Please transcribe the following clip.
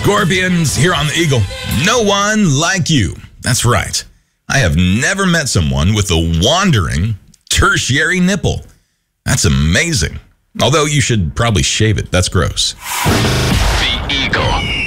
Scorpions here on the Eagle. No one like you. That's right. I have never met someone with a wandering tertiary nipple. That's amazing. Although you should probably shave it. That's gross. The Eagle.